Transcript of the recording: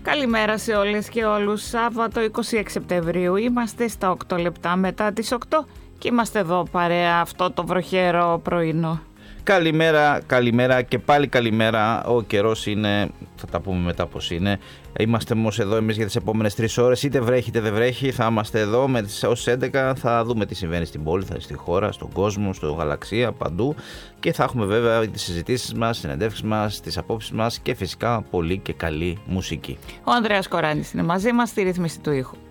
Καλημέρα σε όλες και όλους. Σάββατο 26 Σεπτεμβρίου είμαστε στα 8 λεπτά μετά τις 8 και είμαστε εδώ παρέα αυτό το βροχερό πρωινό. Καλημέρα και πάλι καλημέρα. Ο καιρός είναι, θα τα πούμε μετά πώς είναι. Είμαστε όμως εδώ εμείς για τις επόμενες 3 ώρες. Είτε βρέχει είτε δεν βρέχει, θα είμαστε εδώ ως 11. Θα δούμε τι συμβαίνει στην πόλη, στη χώρα, στον κόσμο, στο γαλαξία, παντού. Και θα έχουμε βέβαια τις συζητήσεις μας, τις συνεντεύξεις μας, τις απόψεις μας και φυσικά πολύ και καλή μουσική. Ο Ανδρέας Κοράνης είναι μαζί μας στη ρύθμιση του ήχου.